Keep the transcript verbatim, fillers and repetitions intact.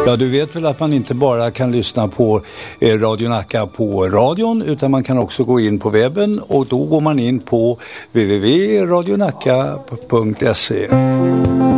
Ja, du vet väl att man inte bara kan lyssna på eh, Radio Nacka på radion, utan man kan också gå in på webben, och då går man in på w w w punkt radio nacka punkt se.